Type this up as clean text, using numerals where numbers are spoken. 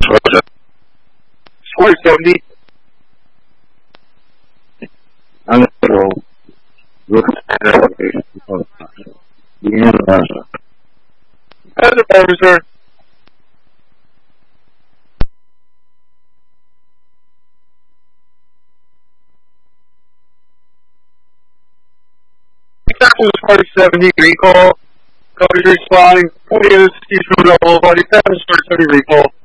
Score 70. I'm going to roll. Look at that. As a officer. Example score 70 recall. Coverage responding. 40 Steve Boulevard. Example score 70 recall.